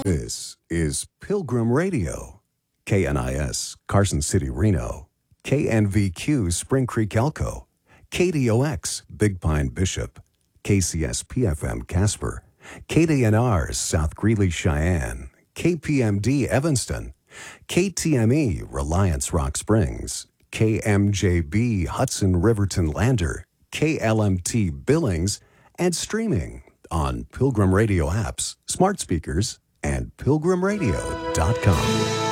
This is Pilgrim Radio, KNIS, Carson City, Reno, KNVQ, Spring Creek, Elko, KDOX, Big Pine, Bishop, KCS-PFM, Casper, KDNR, South Greeley, Cheyenne, KPMD, Evanston, KTME, Reliance, Rock Springs, KMJB, Hudson, Riverton, Lander, KLMT, Billings, and streaming on Pilgrim Radio apps, smart speakers, and pilgrimradio.com.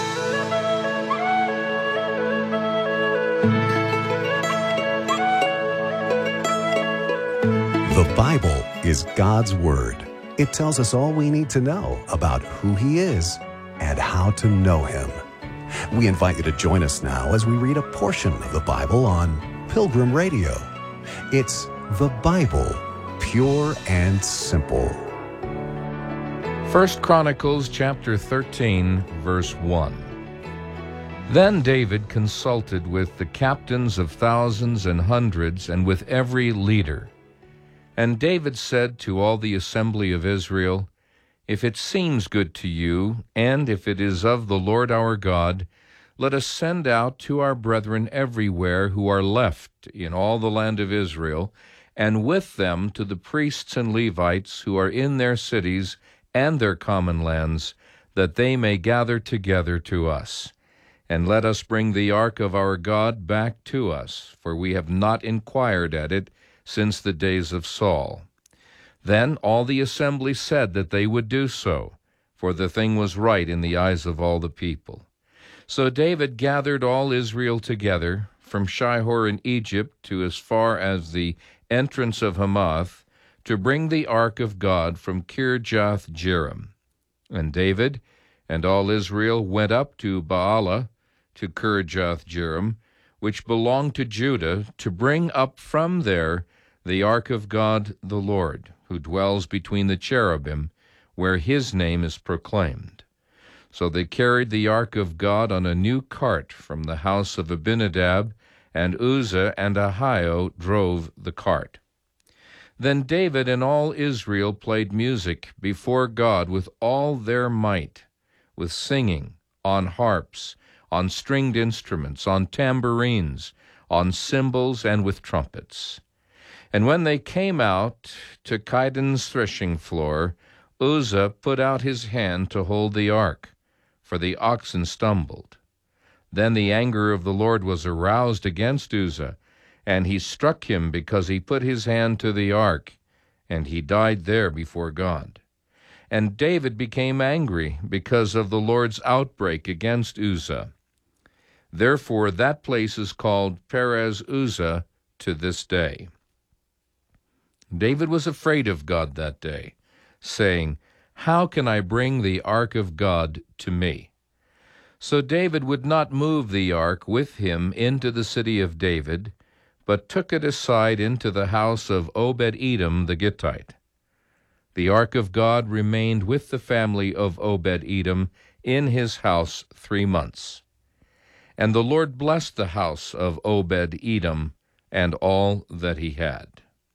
The Bible is God's Word. It tells us all we need to know about who He is and how to know Him. We invite you to join us now as we read a portion of the Bible on Pilgrim Radio. It's the Bible, pure and simple. 1 Chronicles chapter 13, verse 1. Then David consulted with the captains of thousands and hundreds, and with every leader. And David said to all the assembly of Israel, If it seems good to you, and if it is of the Lord our God, let us send out to our brethren everywhere who are left in all the land of Israel, and with them to the priests and Levites who are in their cities and their common lands, that they may gather together to us. And let us bring the ark of our God back to us, for we have not inquired at it since the days of Saul. Then all the assembly said that they would do so, for the thing was right in the eyes of all the people. So David gathered all Israel together, from Shihor in Egypt to as far as the entrance of Hamath, to bring the ark of God from Kirjath-jearim. And David and all Israel went up to Baalah, to Kirjath-jearim, which belonged to Judah, to bring up from there the ark of God the Lord, who dwells between the cherubim, where His name is proclaimed. So they carried the ark of God on a new cart from the house of Abinadab, and Uzzah and Ahio drove the cart. Then David and all Israel played music before God with all their might, with singing, on harps, on stringed instruments, on tambourines, on cymbals, and with trumpets. And when they came out to Chidon's threshing floor, Uzzah put out his hand to hold the ark, for the oxen stumbled. Then the anger of the Lord was aroused against Uzzah, and he struck him because he put his hand to the ark, and he died there before God. And David became angry because of the Lord's outbreak against Uzzah. Therefore that place is called Perez Uzzah to this day. David was afraid of God that day, saying, How can I bring the ark of God to me? So David would not move the ark with him into the city of David, but took it aside into the house of Obed-Edom the Gittite. The ark of God remained with the family of Obed-Edom in his house 3 months. And the Lord blessed the house of Obed-Edom and all that he had.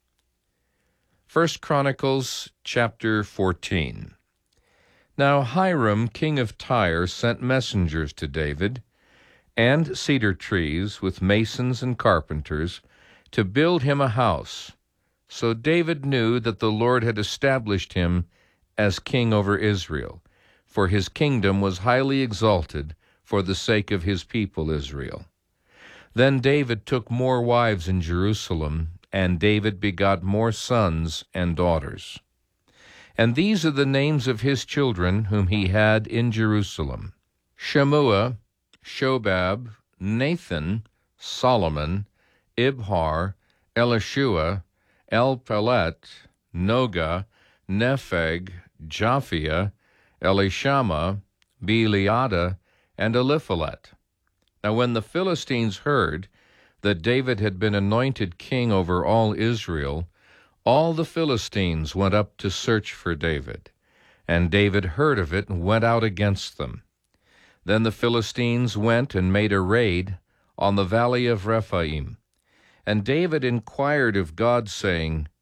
1 Chronicles chapter 14. Now Hiram, king of Tyre, sent messengers to David, and cedar trees with masons and carpenters, to build him a house. So David knew that the Lord had established him as king over Israel, for his kingdom was highly exalted for the sake of his people Israel. Then David took more wives in Jerusalem, and David begot more sons and daughters. And these are the names of his children whom he had in Jerusalem: Shemua, Shobab, Nathan, Solomon, Ibhar, Elishua, Elpelet, Noga, Nepheg, Japhia, Elishama, Beliada, and Eliphalet. Now when the Philistines heard that David had been anointed king over all Israel, all the Philistines went up to search for David. And David heard of it and went out against them. Then the Philistines went and made a raid on the valley of Rephaim. And David inquired of God, saying,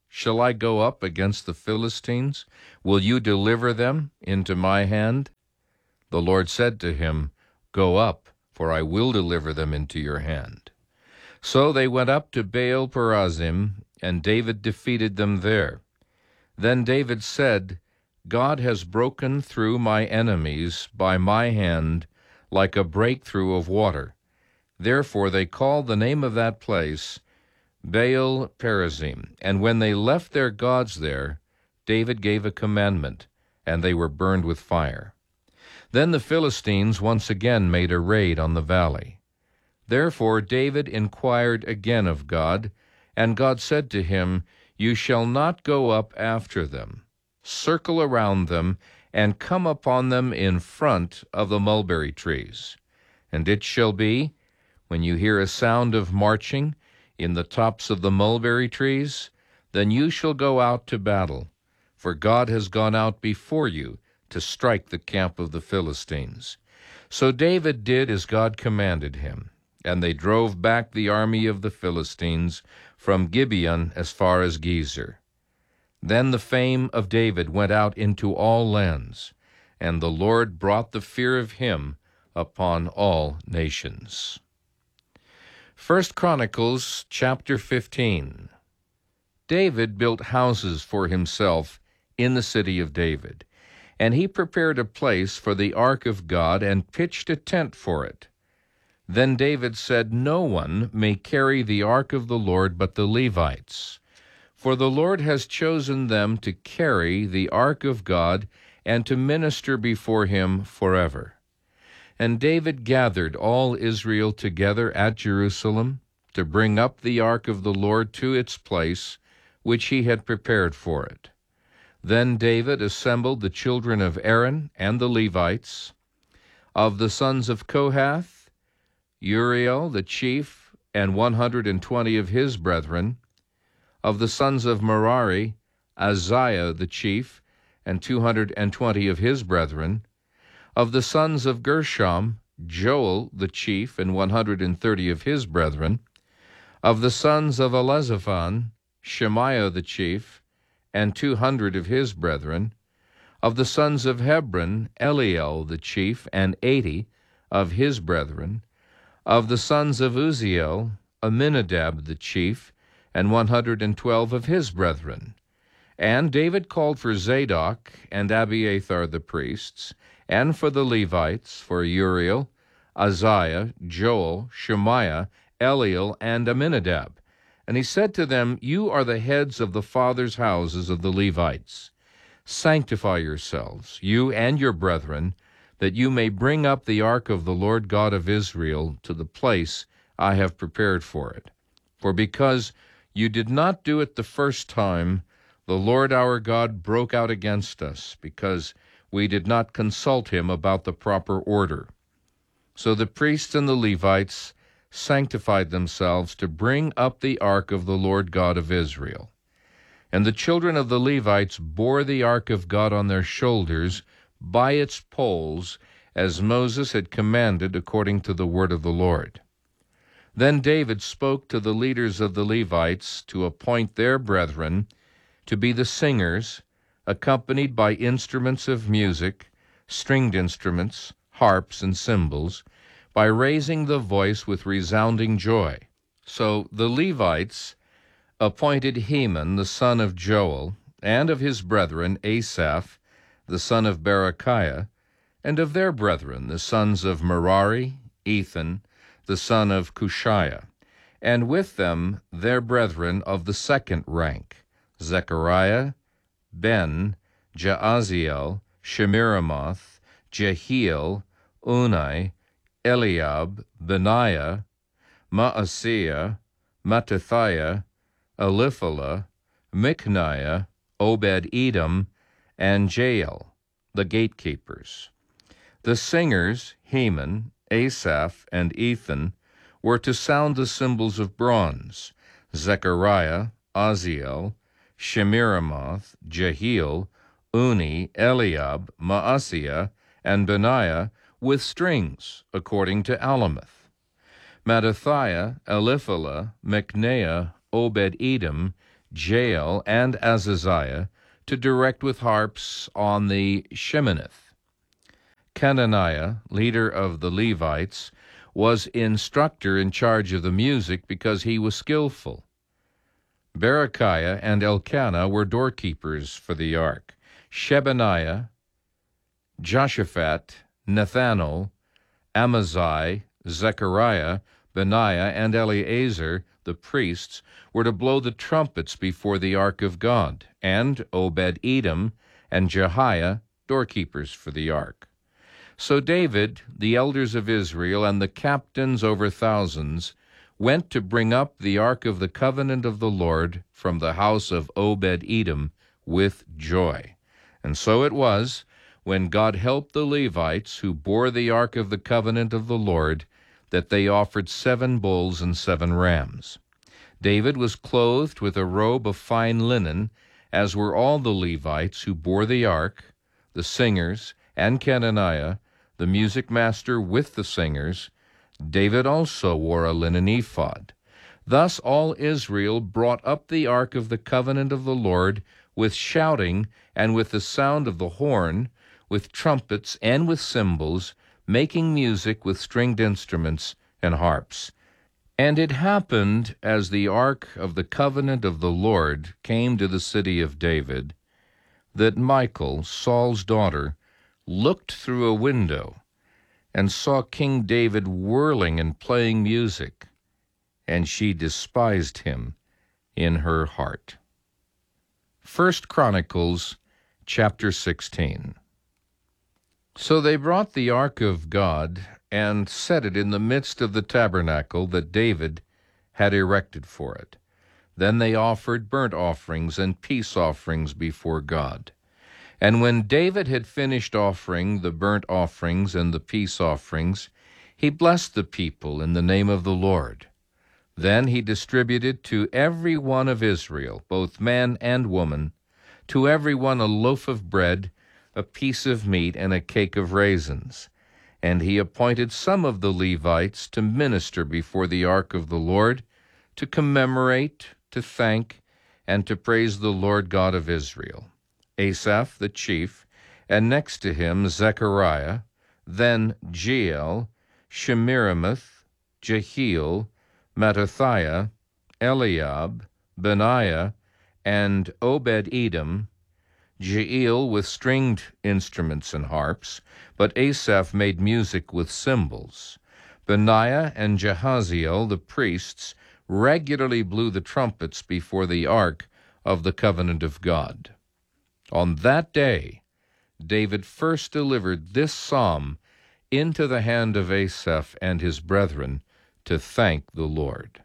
Shall I go up against the Philistines? Will you deliver them into my hand? The Lord said to him, Go up, for I will deliver them into your hand. So they went up to Baal-perazim, and David defeated them there. Then David said, God has broken through my enemies by my hand like a breakthrough of water. Therefore they called the name of that place Baal-perazim. And when they left their gods there, David gave a commandment, and they were burned with fire. Then the Philistines once again made a raid on the valley. Therefore David inquired again of God, and God said to him, You shall not go up after them. Circle around them, and come upon them in front of the mulberry trees. And it shall be, when you hear a sound of marching in the tops of the mulberry trees, then you shall go out to battle, for God has gone out before you to strike the camp of the Philistines. So David did as God commanded him, and they drove back the army of the Philistines from Gibeon as far as Gezer. Then the fame of David went out into all lands, and the Lord brought the fear of him upon all nations. 1 Chronicles chapter 15. David built houses for himself in the city of David, and he prepared a place for the ark of God and pitched a tent for it. Then David said, No one may carry the ark of the Lord but the Levites, for the Lord has chosen them to carry the ark of God and to minister before him forever. And David gathered all Israel together at Jerusalem to bring up the ark of the Lord to its place, which he had prepared for it. Then David assembled the children of Aaron and the Levites. Of the sons of Kohath, Uriel the chief, and 120 of his brethren. Of the sons of Merari, Azariah the chief, and 220 of his brethren. Of the sons of Gershom, Joel the chief, and 130 of his brethren. Of the sons of Elizaphan, Shemaiah the chief, and 200 of his brethren. Of the sons of Hebron, Eliel the chief, and 80 of his brethren. Of the sons of Uzziel, Aminadab the chief, and 112 of his brethren. And David called for Zadok and Abiathar the priests, and for the Levites, for Uriel, Azariah, Joel, Shemaiah, Eliel, and Aminadab. And he said to them, You are the heads of the fathers' houses of the Levites. Sanctify yourselves, you and your brethren, that you may bring up the ark of the Lord God of Israel to the place I have prepared for it. For because you did not do it the first time, the Lord our God broke out against us, because we did not consult him about the proper order. So the priests and the Levites sanctified themselves to bring up the ark of the Lord God of Israel. And the children of the Levites bore the ark of God on their shoulders by its poles, as Moses had commanded according to the word of the Lord. Then David spoke to the leaders of the Levites to appoint their brethren to be the singers, accompanied by instruments of music, stringed instruments, harps, and cymbals, by raising the voice with resounding joy. So the Levites appointed Heman the son of Joel, and of his brethren Asaph the son of Berechiah, and of their brethren the sons of Merari, Ethan the son of Cushiah, and with them their brethren of the second rank, Zechariah, Ben, Jaaziel, Shemiramoth, Jehiel, Unai, Eliab, Benaiah, Maaseiah, Mattithiah, Eliphalah, Micniah, Obed-Edom, and Jael, the gatekeepers. The singers, Heman, Asaph, and Ethan, were to sound the cymbals of bronze. Zechariah, Aziel, Shemiramoth, Jehiel, Uni, Eliab, Maaseiah, and Benaiah with strings, according to Alamoth. Mattithiah, Eliphalah, Micniah, Obed-Edom, Jael, and Azaziah to direct with harps on the Sheminith. Kenaniah, leader of the Levites, was instructor in charge of the music because he was skillful. Berechiah and Elkanah were doorkeepers for the ark. Shebaniah, Joshaphat, Nethanel, Amaziah, Zechariah, Benaiah, and Eleazar, the priests, were to blow the trumpets before the ark of God, and Obed-Edom and Jehiah, doorkeepers for the ark. So David, the elders of Israel, and the captains over thousands went to bring up the ark of the covenant of the Lord from the house of Obed-Edom with joy. And so it was, when God helped the Levites who bore the ark of the covenant of the Lord, that they offered 7 bulls and 7 rams. David was clothed with a robe of fine linen, as were all the Levites who bore the ark, the singers, and Kenaniah, the music master with the singers. David also wore a linen ephod. Thus all Israel brought up the ark of the covenant of the Lord with shouting and with the sound of the horn, with trumpets and with cymbals, making music with stringed instruments and harps. And it happened, as the ark of the covenant of the Lord came to the city of David, that Michal, Saul's daughter, looked through a window and saw King David whirling and playing music, and she despised him in her heart. 1 Chronicles chapter 16. So they brought the ark of God and set it in the midst of the tabernacle that David had erected for it. Then they offered burnt offerings and peace offerings before God. And when David had finished offering the burnt offerings and the peace offerings, he blessed the people in the name of the Lord. Then he distributed to every one of Israel, both man and woman, to every one a loaf of bread, a piece of meat, and a cake of raisins. And he appointed some of the Levites to minister before the ark of the Lord, to commemorate, to thank, and to praise the Lord God of Israel. Asaph the chief, and next to him Zechariah, then Jeiel, Shemiramoth, Jehiel, Mattithiah, Eliab, Benaiah, and Obed-Edom, Jeiel with stringed instruments and harps, but Asaph made music with cymbals. Benaiah and Jehaziel, the priests, regularly blew the trumpets before the ark of the covenant of God. On that day, David first delivered this psalm into the hand of Asaph and his brethren to thank the Lord.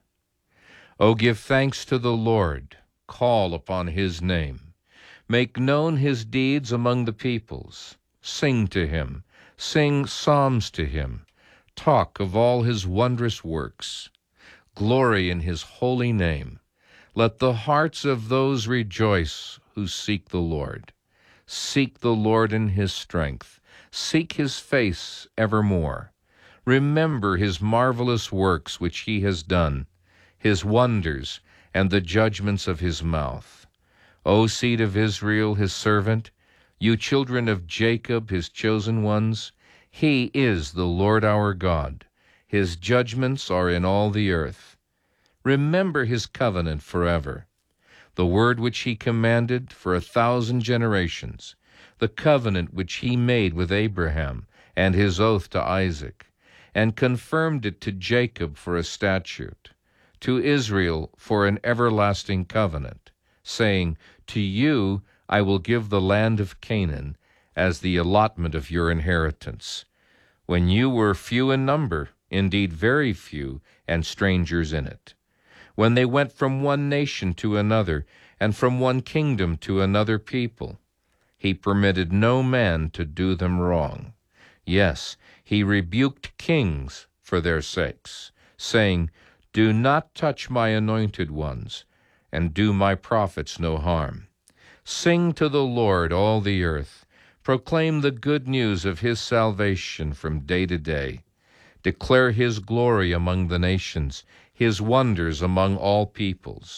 O give thanks to the Lord, call upon his name. Make known his deeds among the peoples. Sing to him, sing psalms to him. Talk of all his wondrous works. Glory in his holy name. Let the hearts of those rejoice who seek the Lord. Seek the Lord in his strength. Seek his face evermore. Remember his marvelous works which he has done, his wonders, and the judgments of his mouth. O seed of Israel, his servant, you children of Jacob, his chosen ones, he is the Lord our God. His judgments are in all the earth. Remember his covenant forever, the word which he commanded for 1,000 generations, the covenant which he made with Abraham and his oath to Isaac, and confirmed it to Jacob for a statute, to Israel for an everlasting covenant, saying, To you I will give the land of Canaan as the allotment of your inheritance, when you were few in number, indeed very few, and strangers in it. When they went from one nation to another, and from one kingdom to another people, he permitted no man to do them wrong. Yes, he rebuked kings for their sakes, saying, Do not touch my anointed ones, and do my prophets no harm. Sing to the Lord, all the earth. Proclaim the good news of his salvation from day to day. Declare his glory among the nations, his wonders among all peoples.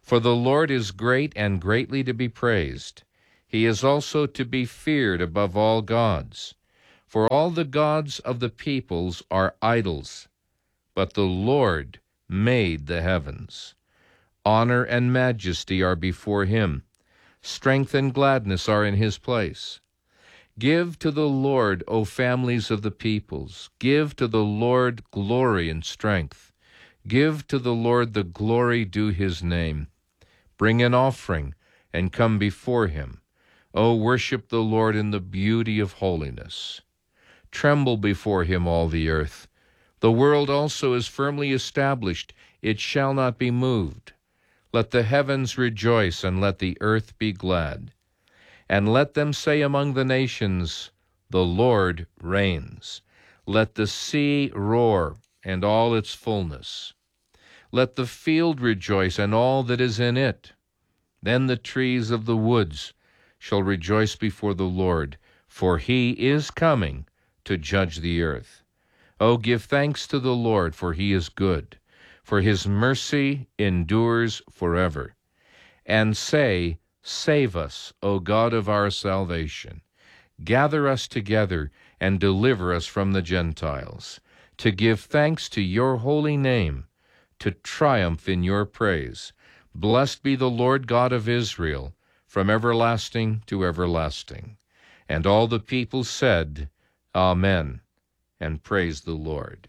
For the Lord is great and greatly to be praised. He is also to be feared above all gods. For all the gods of the peoples are idols, but the Lord made the heavens. Honor and majesty are before him. Strength and gladness are in his place. Give to the Lord, O families of the peoples. Give to the Lord glory and strength. Give to the Lord the glory due his name. Bring an offering and come before him. O worship the Lord in the beauty of holiness. Tremble before him, all the earth. The world also is firmly established. It shall not be moved. Let the heavens rejoice, and let the earth be glad. And let them say among the nations, the Lord reigns. Let the sea roar, and all its fullness. Let the field rejoice, and all that is in it. Then the trees of the woods shall rejoice before the Lord, for he is coming to judge the earth. O give thanks to the Lord, for he is good, for his mercy endures forever. And say, Save us, O God of our salvation. Gather us together and deliver us from the Gentiles, to give thanks to your holy name, to triumph in your praise. Blessed be the Lord God of Israel, from everlasting to everlasting. And all the people said, Amen, and praised the Lord.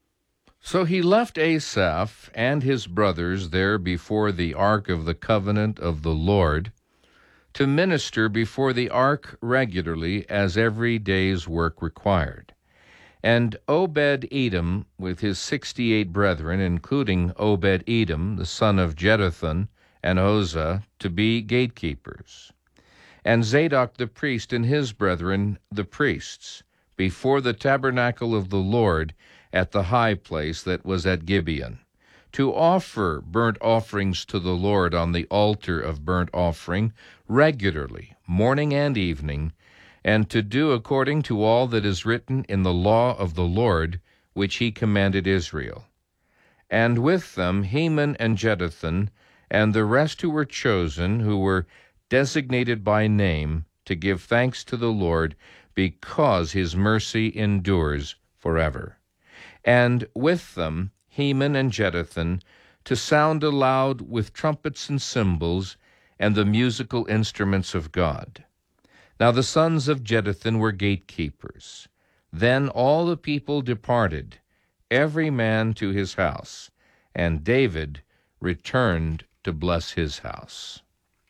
So he left Asaph and his brothers there before the ark of the covenant of the Lord, to minister before the ark regularly as every day's work required. And Obed-Edom with his 68 brethren, including Obed-Edom, the son of Jeduthun, and Hosah, to be gatekeepers. And Zadok the priest and his brethren, the priests, before the tabernacle of the Lord at the high place that was at Gibeon, to offer burnt offerings to the Lord on the altar of burnt offering regularly, morning and evening, and to do according to all that is written in the law of the Lord, which he commanded Israel. And with them Heman and Jeduthun, and the rest who were chosen, who were designated by name, to give thanks to the Lord, because his mercy endures forever. And with them Heman and Jeduthun, to sound aloud with trumpets and cymbals, and the musical instruments of God. Now the sons of Jeduthun were gatekeepers. Then all the people departed, every man to his house, and David returned to bless his house.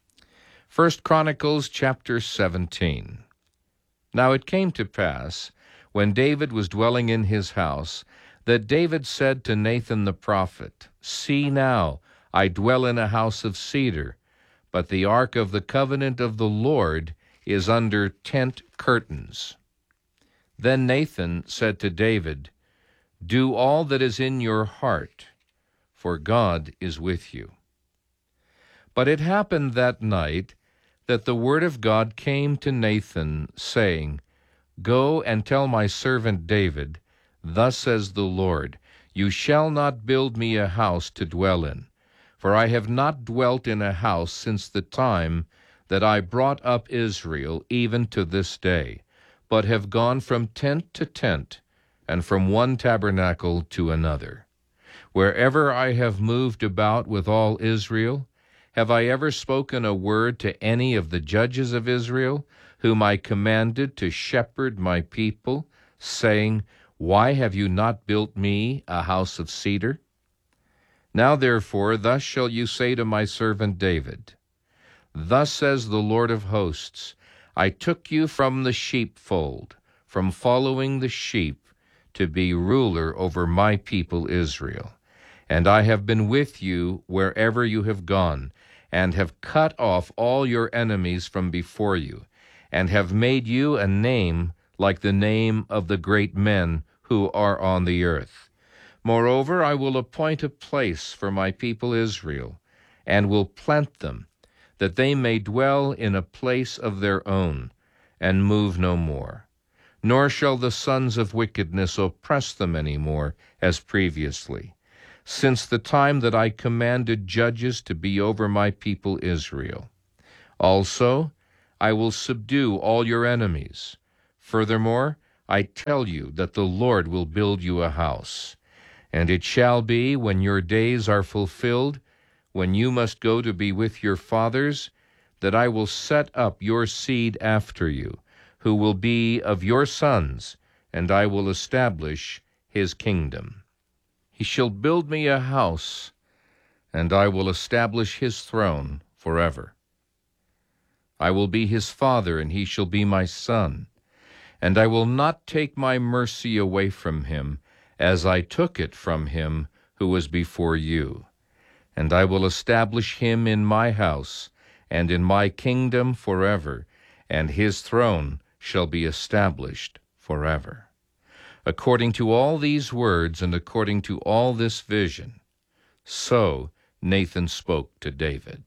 1 Chronicles chapter 17. Now it came to pass, when David was dwelling in his house, that David said to Nathan the prophet, See now, I dwell in a house of cedar, but the ark of the covenant of the Lord is under tent curtains. Then Nathan said to David, Do all that is in your heart, for God is with you. But it happened that night that the word of God came to Nathan, saying, Go and tell my servant David, Thus says the Lord, You shall not build me a house to dwell in, for I have not dwelt in a house since the time that I brought up Israel, even to this day, but have gone from tent to tent, and from one tabernacle to another. Wherever I have moved about with all Israel, have I ever spoken a word to any of the judges of Israel, whom I commanded to shepherd my people, saying, Why have you not built me a house of cedar? Now therefore, thus shall you say to my servant David, Thus says the Lord of hosts, I took you from the sheepfold, from following the sheep, to be ruler over my people Israel. And I have been with you wherever you have gone, and have cut off all your enemies from before you, and have made you a name like the name of the great men who are on the earth. Moreover, I will appoint a place for my people Israel, and will plant them, that they may dwell in a place of their own, and move no more. Nor shall the sons of wickedness oppress them any more, as previously. since the time that I commanded judges to be over my people Israel. Also, I will subdue all your enemies. Furthermore, I tell you that the Lord will build you a house. And it shall be, when your days are fulfilled, when you must go to be with your fathers, that I will set up your seed after you, who will be of your sons, and I will establish his kingdom. He shall build me a house, and I will establish his throne forever. I will be his father, and he shall be my son. And I will not take my mercy away from him, as I took it from him who was before you. And I will establish him in my house, and in my kingdom forever, and his throne shall be established forever. According to all these words, and according to all this vision, so Nathan spoke to David.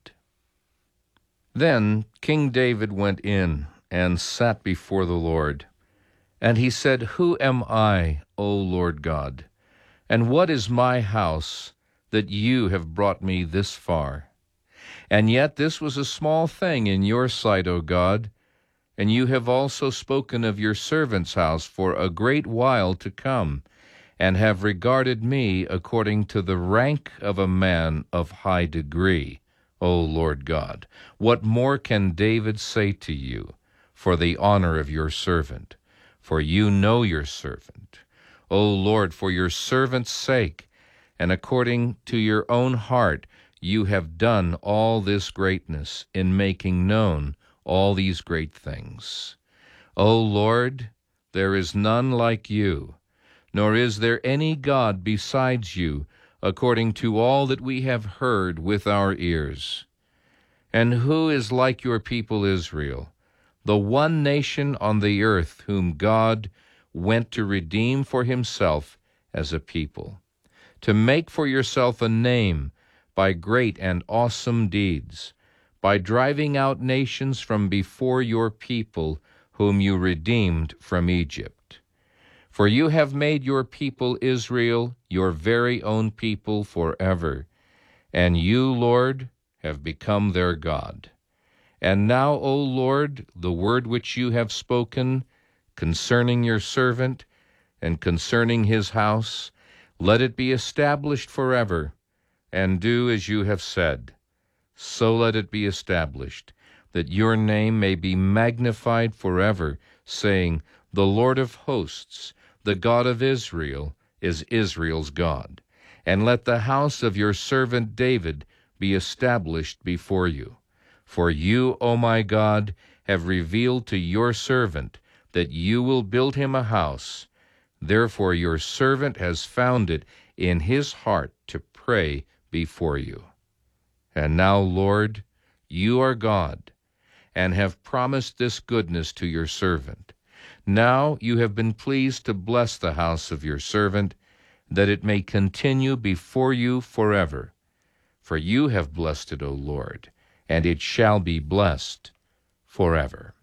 Then King David went in and sat before the Lord. And he said, Who am I, O Lord God? And what is my house that you have brought me this far? And yet this was a small thing in your sight, O God, and you have also spoken of your servant's house for a great while to come, and have regarded me according to the rank of a man of high degree, O Lord God. What more can David say to you for the honor of your servant? For you know your servant. O Lord, for your servant's sake, and according to your own heart, you have done all this greatness in making known all these great things. O Lord, there is none like you, nor is there any God besides you, according to all that we have heard with our ears. And who is like your people Israel, the one nation on the earth whom God went to redeem for himself as a people, to make for yourself a name by great and awesome deeds, by driving out nations from before your people whom you redeemed from Egypt. For you have made your people Israel your very own people forever, and you, Lord, have become their God. And now, O Lord, the word which you have spoken concerning your servant and concerning his house, let it be established forever, and do as you have said. So let it be established, that your name may be magnified forever, saying, The Lord of hosts, the God of Israel, is Israel's God. And let the house of your servant David be established before you. For you, O my God, have revealed to your servant that you will build him a house. Therefore your servant has found it in his heart to pray before you. And now, Lord, you are God, and have promised this goodness to your servant. Now you have been pleased to bless the house of your servant, that it may continue before you forever. For you have blessed it, O Lord, and it shall be blessed forever.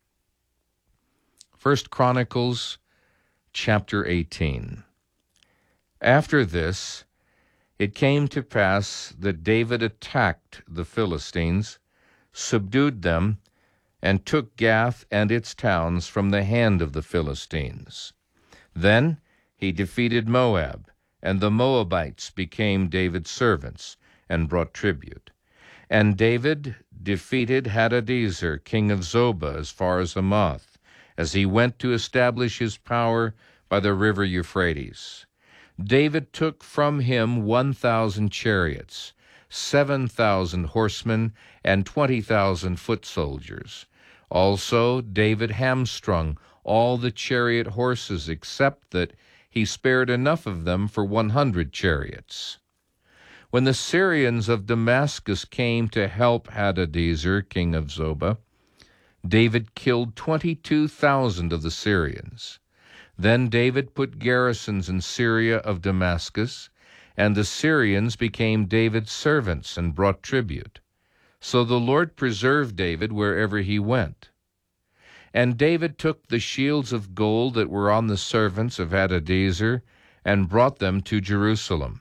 1 Chronicles chapter 18. After this, it came to pass that David attacked the Philistines, subdued them, and took Gath and its towns from the hand of the Philistines. Then he defeated Moab, and the Moabites became David's servants and brought tribute. And David defeated Hadadezer, king of Zobah, as far as Hamath, as he went to establish his power by the river Euphrates. David took from him 1,000 chariots, 7,000 horsemen, and 20,000 foot soldiers. Also David hamstrung all the chariot horses, except that he spared enough of them for 100 chariots. When the Syrians of Damascus came to help Hadadezer, king of Zobah, David killed 22,000 of the Syrians. Then David put garrisons in Syria of Damascus, and the Syrians became David's servants and brought tribute. So the Lord preserved David wherever he went. And David took the shields of gold that were on the servants of Hadadezer and brought them to Jerusalem.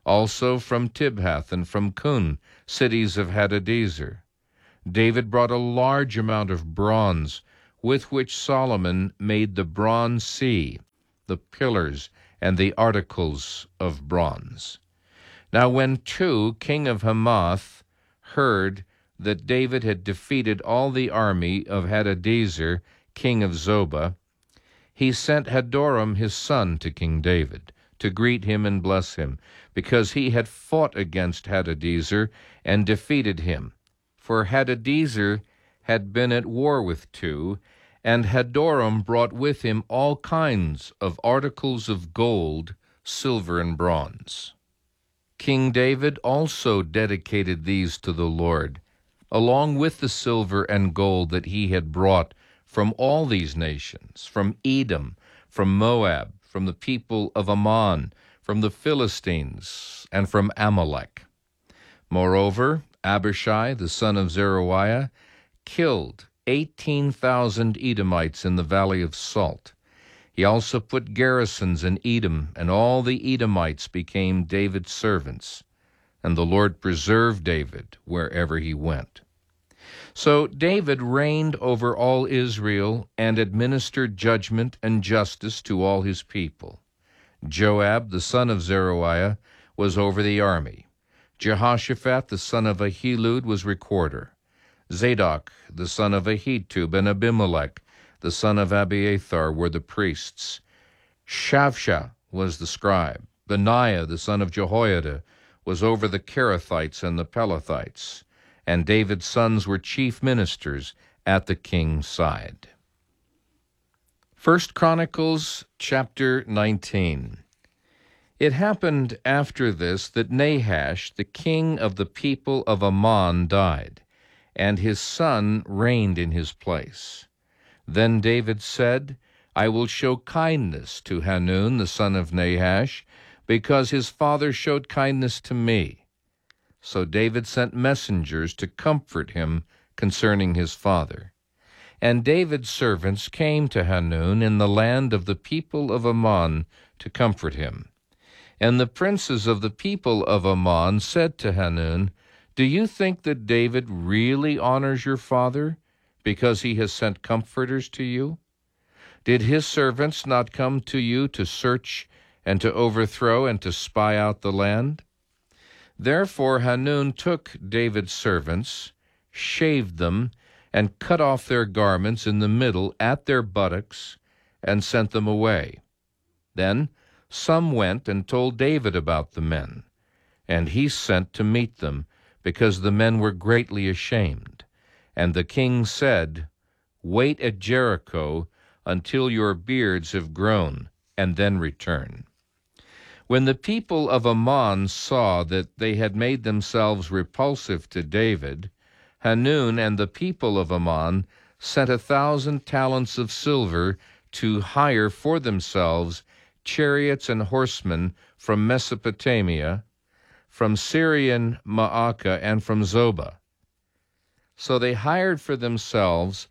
also from Tibhath and from Kun, cities of Hadadezer. David brought a large amount of bronze, with which Solomon made the bronze sea, the pillars, and the articles of bronze. Now when Tou, king of Hamath, heard that David had defeated all the army of Hadadezer, king of Zobah, he sent Hadoram his son to King David, to greet him and bless him, because he had fought against Hadadezer and defeated him. For Hadadezer had been at war with Tou, and Hadoram brought with him all kinds of articles of gold, silver, and bronze. King David also dedicated these to the Lord, along with the silver and gold that he had brought from all these nations, from Edom, from Moab, from the people of Ammon, from the Philistines, and from Amalek. Moreover, Abishai, the son of Zeruiah, killed 18,000 Edomites in the valley of Salt. He also put garrisons in Edom, and all the Edomites became David's servants. And the Lord preserved David wherever he went. So David reigned over all Israel and administered judgment and justice to all his people. Joab, the son of Zeruiah, was over the army. Jehoshaphat, the son of Ahilud, was recorder. Zadok, the son of Ahitub, and Abimelech, the son of Abiathar, were the priests. Shavsha was the scribe. Benaiah, the son of Jehoiada, was over the Kerethites and the Pelethites. And David's sons were chief ministers at the king's side. 1 Chronicles chapter 19. It happened after this that Nahash, the king of the people of Ammon, died, and his son reigned in his place. Then David said, I will show kindness to Hanun, the son of Nahash, because his father showed kindness to me. So David sent messengers to comfort him concerning his father. And David's servants came to Hanun in the land of the people of Ammon to comfort him. And the princes of the people of Ammon said to Hanun, Do you think that David really honors your father, because he has sent comforters to you? Did his servants not come to you to search and to overthrow and to spy out the land? Therefore Hanun took David's servants, shaved them, and cut off their garments in the middle at their buttocks, and sent them away. Then some went and told David about the men, and he sent to meet them, because the men were greatly ashamed. And the king said, Wait at Jericho until your beards have grown, and then return. When the people of Ammon saw that they had made themselves repulsive to David, Hanun and the people of Ammon sent 1,000 talents of silver to hire for themselves chariots and horsemen from Mesopotamia, from Syrian Maacah, and from Zobah. So they hired for themselves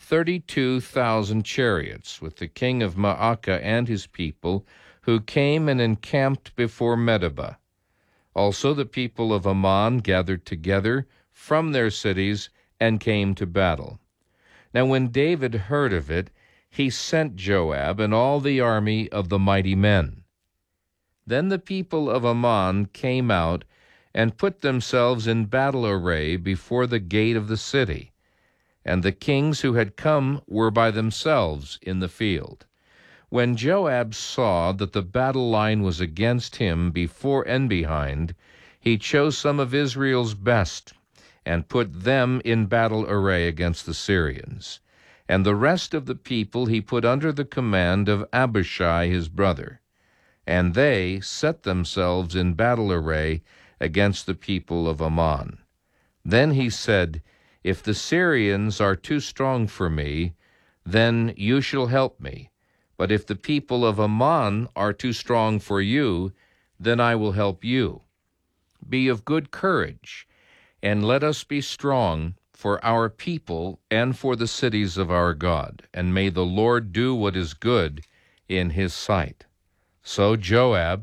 32,000 chariots with the king of Maacah and his people, who came and encamped before Medeba. Also the people of Ammon gathered together from their cities and came to battle. Now when David heard of it, he sent Joab and all the army of the mighty men. Then the people of Ammon came out and put themselves in battle array before the gate of the city, and the kings who had come were by themselves in the field. When Joab saw that the battle line was against him before and behind, he chose some of Israel's best and put them in battle array against the Syrians. And the rest of the people he put under the command of Abishai his brother. And they set themselves in battle array against the people of Ammon. Then he said, If the Syrians are too strong for me, then you shall help me. But if the people of Ammon are too strong for you, then I will help you. Be of good courage, and let us be strong for our people and for the cities of our God, and may the Lord do what is good in his sight. So Joab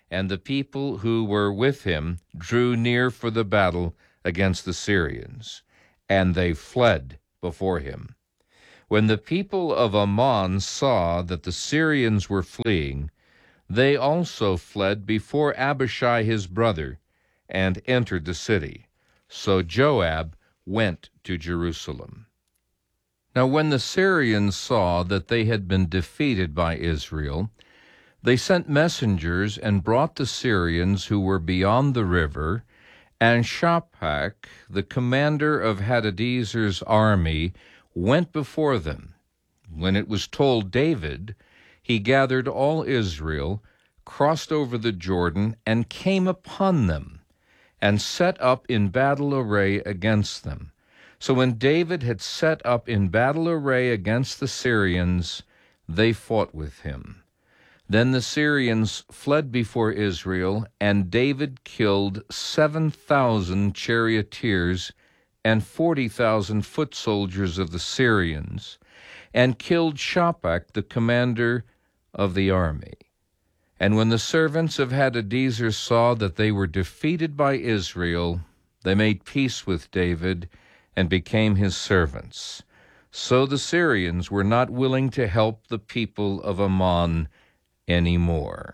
and the people who were with him drew near for the battle against the Syrians, and they fled before him. When the people of Ammon saw that the Syrians were fleeing, they also fled before Abishai his brother, and entered the city. So Joab went to Jerusalem. Now when the Syrians saw that they had been defeated by Israel, they sent messengers and brought the Syrians who were beyond the river, and Shaphat, the commander of Hadadezer's army, went before them. When it was told David, he gathered all Israel, crossed over the Jordan, and came upon them, and set up in battle array against them. So when David had set up in battle array against the Syrians, they fought with him. Then the Syrians fled before Israel, and David killed 7,000 charioteers and 40,000 foot soldiers of the Syrians, and killed Shaphat, the commander of the army. And when the servants of Hadadezer saw that they were defeated by Israel, they made peace with David and became his servants. So the Syrians were not willing to help the people of Ammon anymore.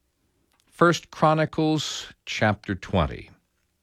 1 Chronicles chapter 20.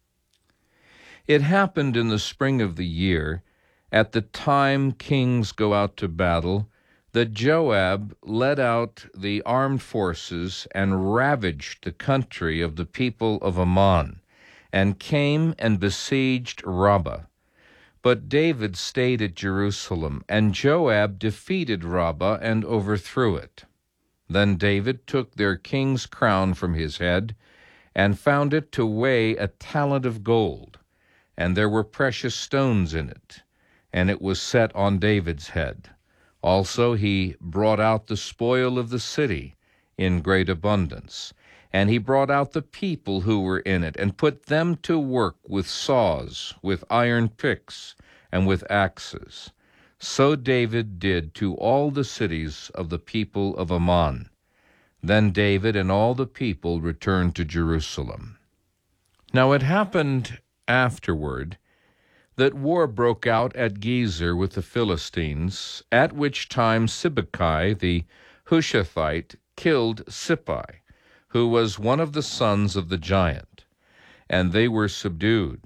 It happened in the spring of the year, at the time kings go out to battle, that Joab led out the armed forces and ravaged the country of the people of Ammon, and came and besieged Rabbah. But David stayed at Jerusalem, and Joab defeated Rabbah and overthrew it. Then David took their king's crown from his head, and found it to weigh a talent of gold, and there were precious stones in it, and it was set on David's head. Also he brought out the spoil of the city in great abundance, and he brought out the people who were in it, and put them to work with saws, with iron picks, and with axes. So David did to all the cities of the people of Ammon. Then David and all the people returned to Jerusalem. Now it happened afterward that war broke out at Gezer with the Philistines, at which time Sibbecai the Hushathite killed Sippai, who was one of the sons of the giant, and they were subdued.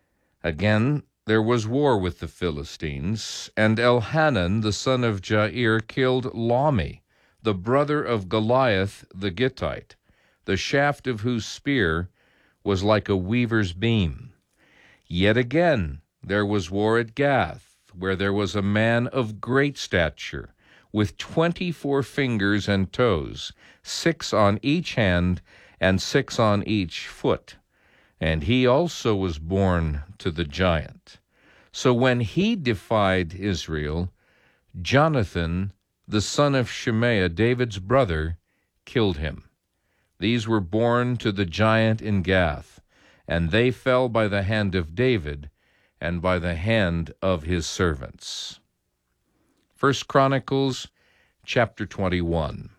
Again there was war with the Philistines, and Elhanan the son of Jair killed Lahmi, the brother of Goliath the Gittite, the shaft of whose spear was like a weaver's beam. Yet again there was war at Gath, where there was a man of great stature, with 24 fingers and toes, 6 on each hand and 6 on each foot. And he also was born to the giant. So when he defied Israel, Jonathan, the son of Shimea, David's brother, killed him. These were born to the giant in Gath, and they fell by the hand of David and by the hand of his servants. 1 Chronicles chapter 21.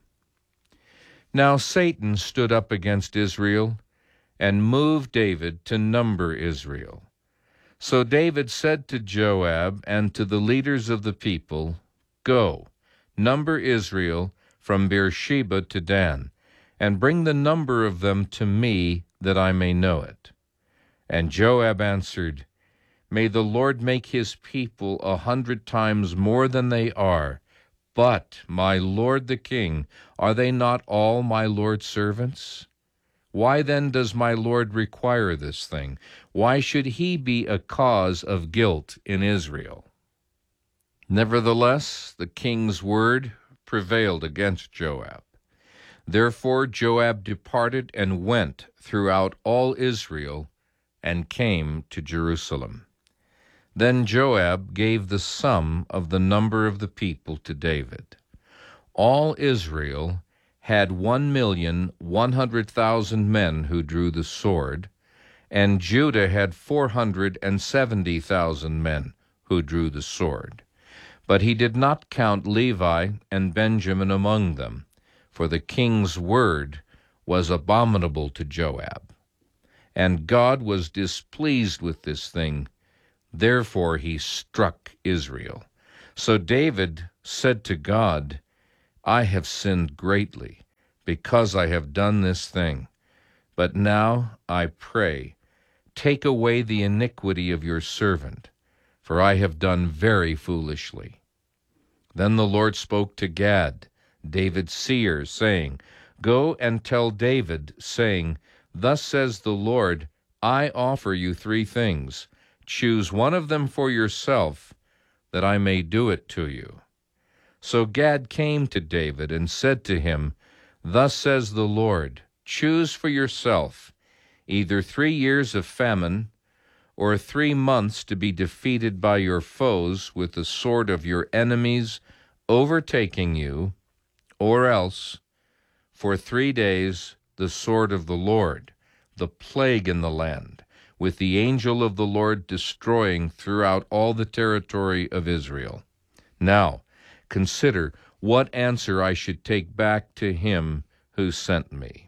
Now Satan stood up against Israel, and moved David to number Israel. So David said to Joab and to the leaders of the people, Go, number Israel from Beersheba to Dan, and bring the number of them to me, that I may know it. And Joab answered, May the Lord make his people 100 times more than they are. But, my lord the king, are they not all my lord's servants? Why then does my lord require this thing? Why should he be a cause of guilt in Israel? Nevertheless, the king's word prevailed against Joab. Therefore Joab departed and went throughout all Israel, and came to Jerusalem. Then Joab gave the sum of the number of the people to David. All Israel had 1,100,000 men who drew the sword, and Judah had 470,000 men who drew the sword. But he did not count Levi and Benjamin among them, for the king's word was abominable to Joab. And God was displeased with this thing, therefore he struck Israel. So David said to God, I have sinned greatly, because I have done this thing. But now I pray, take away the iniquity of your servant, for I have done very foolishly. Then the Lord spoke to Gad, David's seer, saying, Go and tell David, saying, Thus says the Lord, I offer you 3 things. Choose one of them for yourself, that I may do it to you. So Gad came to David and said to him, Thus says the Lord, choose for yourself either 3 years of famine, or 3 months to be defeated by your foes with the sword of your enemies overtaking you, or else for 3 days the sword of the Lord, the plague in the land, with the angel of the Lord destroying throughout all the territory of Israel. Now, consider what answer I should take back to him who sent me.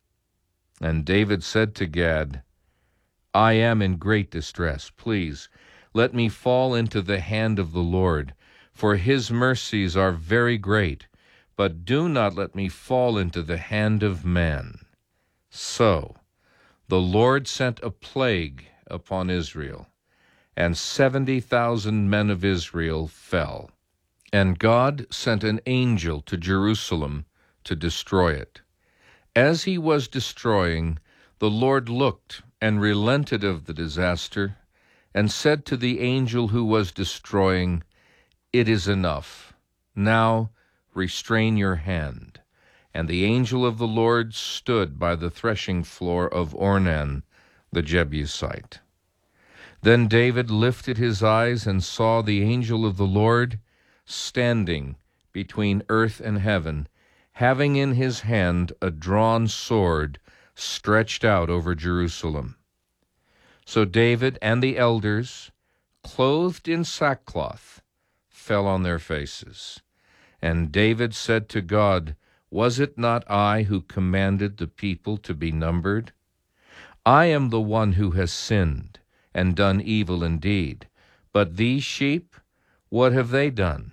And David said to Gad, I am in great distress. Please, let me fall into the hand of the Lord, for his mercies are very great, but do not let me fall into the hand of man. So the Lord sent a plague upon Israel, and 70,000 men of Israel fell. And God sent an angel to Jerusalem to destroy it. As he was destroying, the Lord looked and relented of the disaster, and said to the angel who was destroying, It is enough. Now restrain your hand. And the angel of the Lord stood by the threshing floor of Ornan the Jebusite. Then David lifted his eyes and saw the angel of the Lord standing between earth and heaven, having in his hand a drawn sword stretched out over Jerusalem. So David and the elders, clothed in sackcloth, fell on their faces. And David said to God, Was it not I who commanded the people to be numbered? I am the one who has sinned and done evil indeed. But these sheep, what have they done?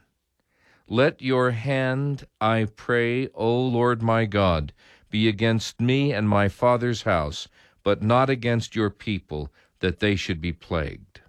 Let your hand, I pray, O Lord my God, be against me and my father's house, but not against your people, that they should be plagued.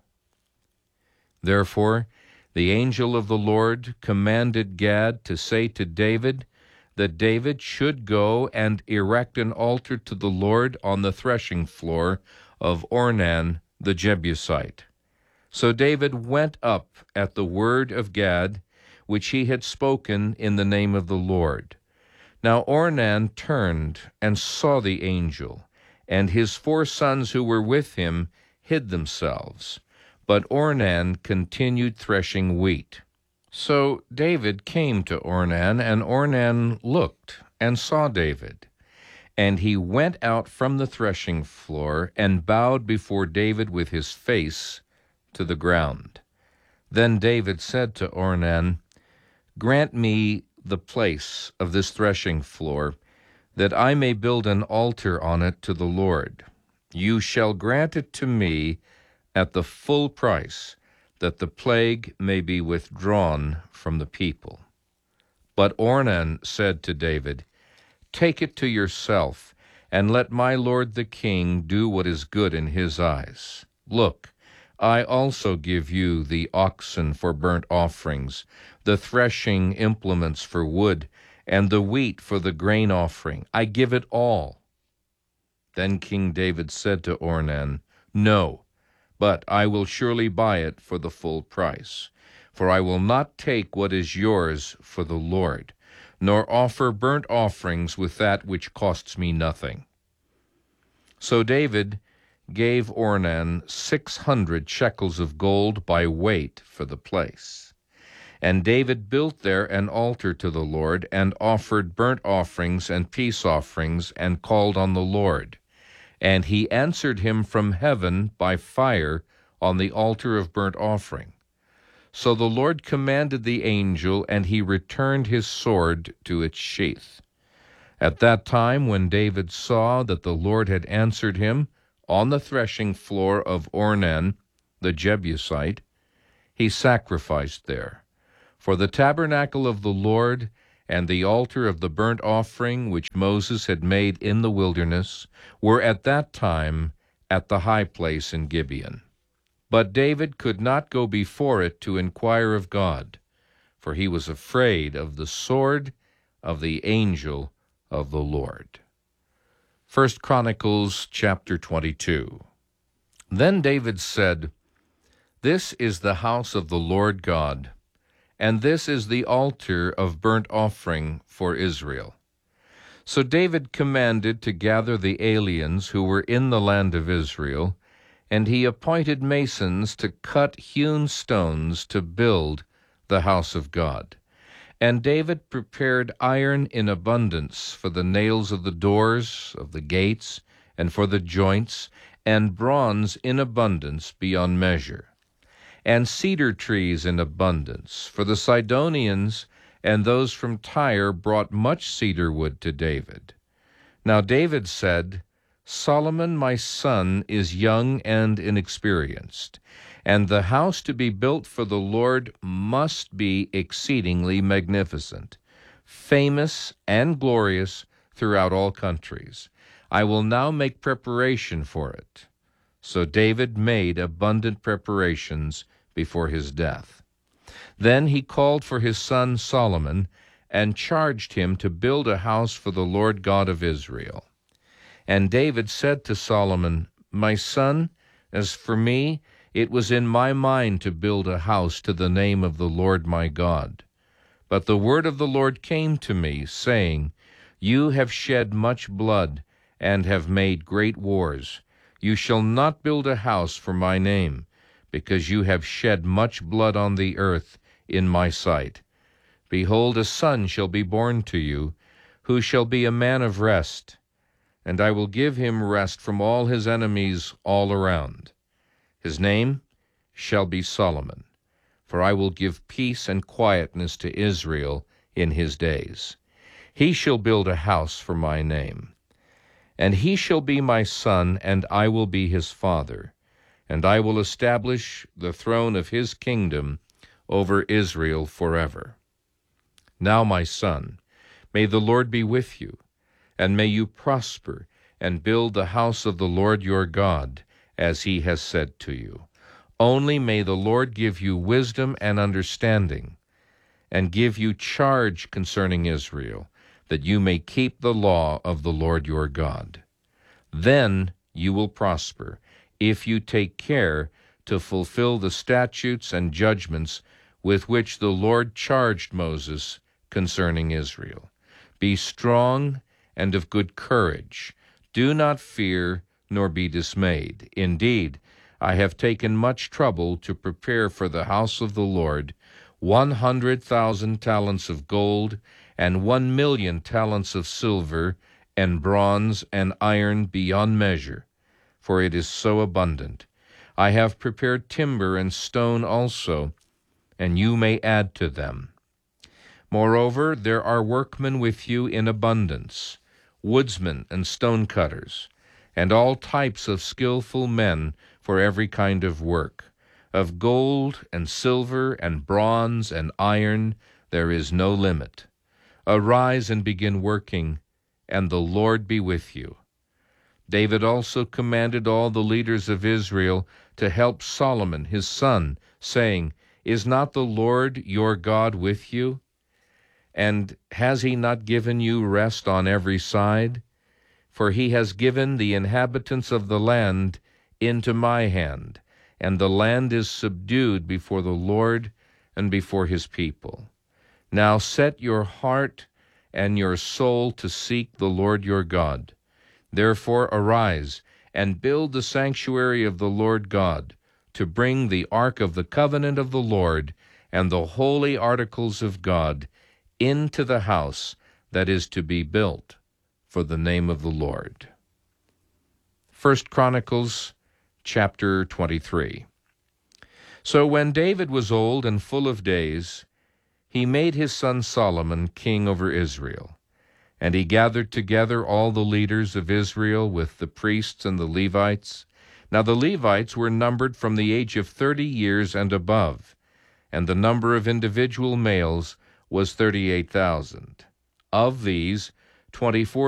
Therefore the angel of the Lord commanded Gad to say to David that David should go and erect an altar to the Lord on the threshing floor of Ornan the Jebusite. So David went up at the word of Gad, which he had spoken in the name of the Lord. Now Ornan turned and saw the angel, and his 4 sons who were with him hid themselves. But Ornan continued threshing wheat. So David came to Ornan, and Ornan looked and saw David. And he went out from the threshing floor and bowed before David with his face to the ground. Then David said to Ornan, Grant me the place of this threshing floor, that I may build an altar on it to the Lord. You shall grant it to me at the full price, that the plague may be withdrawn from the people. But Ornan said to David, Take it to yourself, and let my lord the king do what is good in his eyes. Look, I also give you the oxen for burnt offerings, the threshing implements for wood, and the wheat for the grain offering. I give it all. Then King David said to Ornan, No, but I will surely buy it for the full price. For I will not take what is yours for the Lord, nor offer burnt offerings with that which costs me nothing. So David gave Ornan 600 shekels of gold by weight for the place. And David built there an altar to the Lord, and offered burnt offerings and peace offerings, and called on the Lord. And he answered him from heaven by fire on the altar of burnt offering. So the Lord commanded the angel, and he returned his sword to its sheath. At that time, when David saw that the Lord had answered him on the threshing floor of Ornan the Jebusite, he sacrificed there. For the tabernacle of the Lord and the altar of the burnt offering which Moses had made in the wilderness were at that time at the high place in Gibeon. But David could not go before it to inquire of God, for he was afraid of the sword of the angel of the Lord. 1 Chronicles chapter 22. Then David said, This is the house of the Lord God, and this is the altar of burnt offering for Israel. So David commanded to gather the aliens who were in the land of Israel, and he appointed masons to cut hewn stones to build the house of God. And David prepared iron in abundance for the nails of the doors of the gates, and for the joints, and bronze in abundance beyond measure, and cedar trees in abundance. For the Sidonians and those from Tyre brought much cedar wood to David. Now David said, Solomon my son is young and inexperienced, and the house to be built for the Lord must be exceedingly magnificent, famous and glorious throughout all countries. I will now make preparation for it. So David made abundant preparations before his death. Then he called for his son Solomon, and charged him to build a house for the Lord God of Israel. And David said to Solomon, My son, as for me, it was in my mind to build a house to the name of the Lord my God. But the word of the Lord came to me, saying, You have shed much blood, and have made great wars. You shall not build a house for my name, because you have shed much blood on the earth in my sight. Behold, a son shall be born to you, who shall be a man of rest, and I will give him rest from all his enemies all around. His name shall be Solomon, for I will give peace and quietness to Israel in his days. He shall build a house for my name. And he shall be my son, and I will be his father, and I will establish the throne of his kingdom over Israel forever. Now, my son, may the Lord be with you, and may you prosper and build the house of the Lord your God, as he has said to you. Only may the Lord give you wisdom and understanding, and give you charge concerning Israel, that you may keep the law of the Lord your God. Then you will prosper, if you take care to fulfill the statutes and judgments with which the Lord charged Moses concerning Israel. Be strong and of good courage. Do not fear, nor be dismayed. Indeed, I have taken much trouble to prepare for the house of the Lord 100,000 talents of gold, and 1,000,000 talents of silver, and bronze and iron beyond measure, for it is so abundant. I have prepared timber and stone also, and you may add to them. Moreover, there are workmen with you in abundance, woodsmen and stone cutters, and all types of skillful men for every kind of work. Of gold and silver and bronze and iron there is no limit. Arise and begin working, and the Lord be with you. David also commanded all the leaders of Israel to help Solomon his son, saying, Is not the Lord your God with you? And has he not given you rest on every side? For he has given the inhabitants of the land into my hand, and the land is subdued before the Lord and before his people. Now set your heart and your soul to seek the Lord your God. Therefore arise and build the sanctuary of the Lord God, to bring the ark of the covenant of the Lord and the holy articles of God into the house that is to be built for the name of the Lord. 1 Chronicles chapter 23. So when David was old and full of days, he made his son Solomon king over Israel. And he gathered together all the leaders of Israel with the priests and the Levites. Now the Levites were numbered from the age of 30 years and above, and the number of individual males was 38,000. Of these, 24